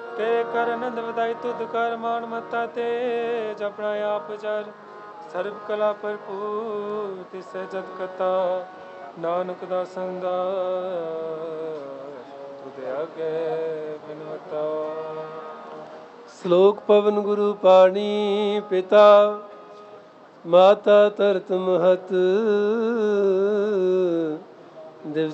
ਤੇਰੇ ਕਰ ਆਨੰਦ ਵਧਾਈ ਤੁਧ ਕਰ ਮਾਨ ਮਤਾ ਤੇ ਜਪਣਾ ਆਪ ਜਰ ਸਰਬ ਕਲਾ ਭਰਪੂਰ ਤਿਸੈ ਜਤ ਕਤਾ ਨਾਨਕ ਦਾ ਸੰਗਾ ਤੁਧ ਆਗੇ ਬਿਨਵਤਾ। ਸ਼ਲੋਕ ਪਵਨ ਗੁਰੂ ਪਾਣੀ ਪਿਤਾ ਮਾਤਾ ਧਰਤ ਮਹਤ